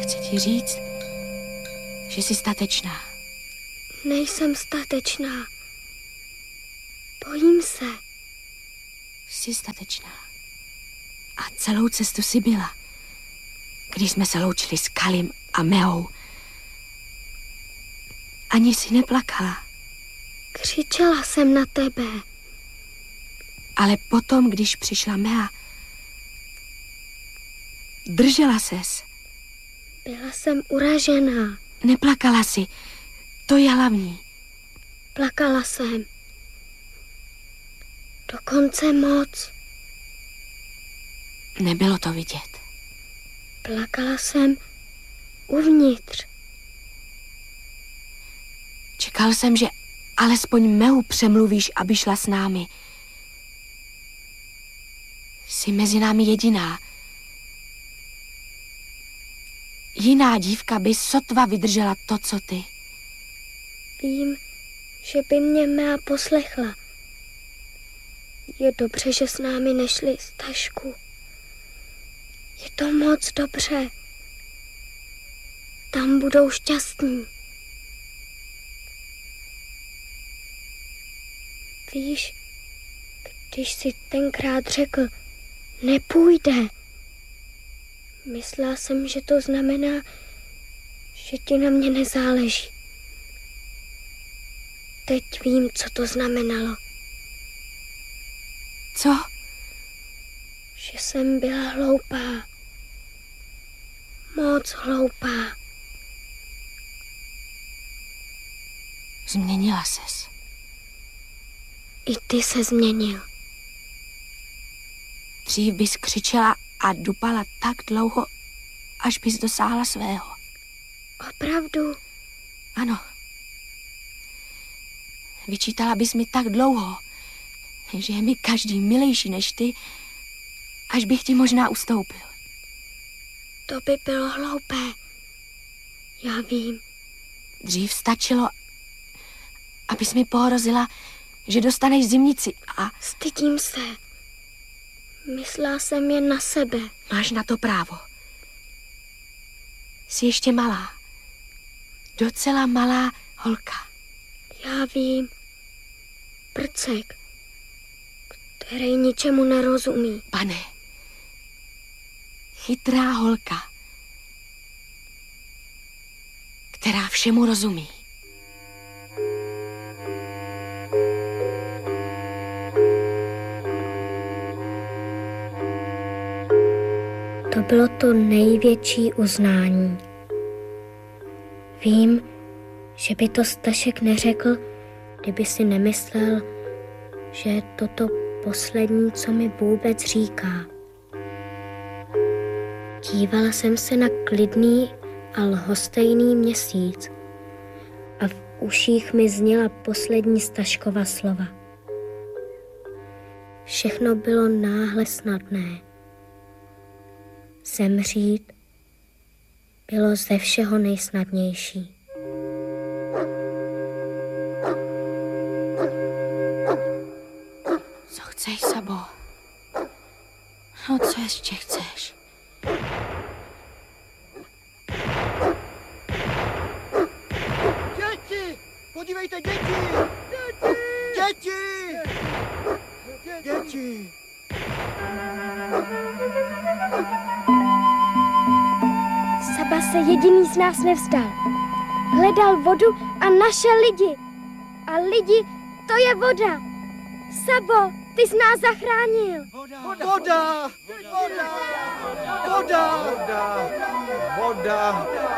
Chci ti říct, že jsi statečná. Nejsem statečná. Bojím se. Jsi statečná. A celou cestu si byla. Když jsme se loučili s Kalim a Meou. Ani si neplakala. Křičela jsem na tebe. Ale potom, když přišla Mea, držela ses. Byla jsem uražená. Neplakala si. To je hlavní. Plakala jsem. Dokonce moc. Nebylo to vidět. Plakala jsem uvnitř. Čekal jsem, že alespoň Meu přemluvíš, aby šla s námi. Jsi mezi námi jediná. Jiná dívka by sotva vydržela to, co ty. Vím, že by mě Mea poslechla. Je dobře, že s námi nešli z tašku. Je to moc dobře. Tam budou šťastní. Víš, když jsi tenkrát řekl, nepůjde. Myslela jsem, že to znamená, že ti na mě nezáleží. Teď vím, co to znamenalo. Co? Že jsem byla hloupá. Moc hloupá. Změnila ses. I ty se změnil. Dřív bys křičela a dupala tak dlouho, až bys dosáhla svého. Opravdu? Ano. Vyčítala bys mi tak dlouho, že je mi každý milejší než ty, až bych ti možná ustoupil. To by bylo hloupé. Já vím. Dřív stačilo, abys mi pohrozila, že dostaneš zimnici a... Stydím se. Myslela jsem jen na sebe. Máš na to právo. Jsi ještě malá. Docela malá holka. Já vím. Prcek, který ničemu nerozumí. Pane, chytrá holka, která všemu rozumí. To bylo to největší uznání. Vím, že by to Stašek neřekl, kdyby si nemyslel, že je toto poslední, co mi vůbec říká. Dívala jsem se na klidný a lhostejný měsíc a v uších mi zněla poslední Staškova slova. Všechno bylo náhle snadné. Zemřít bylo ze všeho nejsnadnější. Co chceš, Sabo? No, co ještě chceš? Děti! Podívejte, děti! Děti! Děti! Saba se jediný z nás nevzdal. Hledal vodu a našel lidi. A lidi, to je voda. Sabo, ty jsi nás zachránil. Voda! Voda! Voda! Voda! Voda!